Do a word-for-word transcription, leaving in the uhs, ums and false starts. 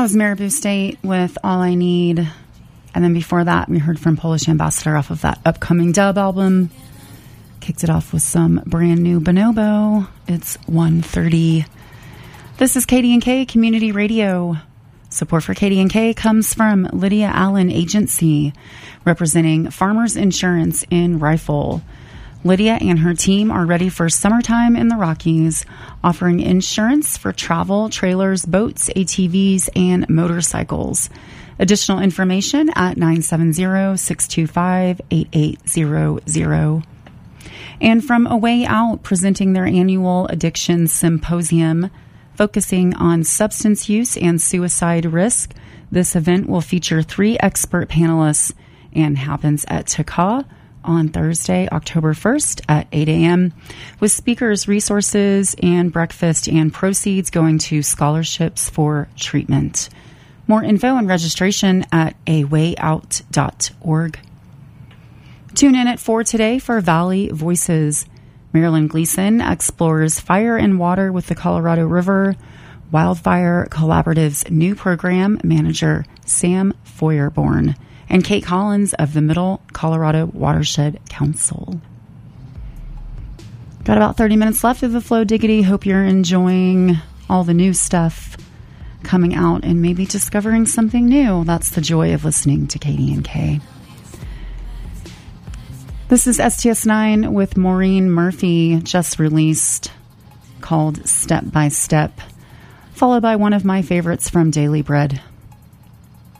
That was Marabou State with All I Need. And then before that, we heard from Polish Ambassador off of that upcoming dub album. Kicked it off with some brand new Bonobo. It's one thirty. This is K D and K Community Radio. Support for K D and K comes from Lydia Allen Agency, representing Farmers Insurance in Rifle. Lydia and her team are ready for summertime in the Rockies, offering insurance for travel, trailers, boats, A T Vs, and motorcycles. Additional information at nine seven zero, six two five, eight eight zero zero. And from A Way Out, presenting their annual Addiction Symposium, focusing on substance use and suicide risk. This event will feature three expert panelists and happens at T C A on Thursday, October first at eight a.m. with speakers, resources, and breakfast, and proceeds going to scholarships for treatment. More info and registration at a way out dot org. Tune in at four today for Valley Voices. Marilyn Gleason explores fire and water with the Colorado River. Wildfire Collaborative's new program manager, Sam Feuerborn. And Kate Collins of the Middle Colorado Watershed Council. Got about thirty minutes left of the Flow Diggity. Hope you're enjoying all the new stuff coming out and maybe discovering something new. That's the joy of listening to K D and K. This is S T S nine with Maureen Murphy, just released, called Step by Step, followed by one of my favorites from Daily Bread.